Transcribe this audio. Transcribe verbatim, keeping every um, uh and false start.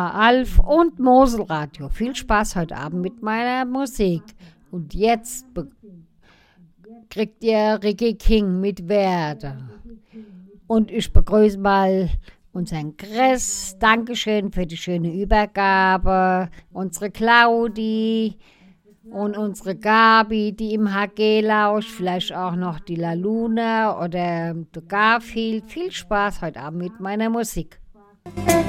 H Alf und Moselradio. Viel Spaß heute Abend mit meiner Musik. Und jetzt be- kriegt ihr Ricky King mit Werde. Und ich begrüße mal unseren Chris. Dankeschön für die schöne Übergabe. Unsere Claudi und unsere Gabi, die im H G lauscht. Vielleicht auch noch die Laluna oder der Garfield. Viel Spaß heute Abend mit meiner Musik.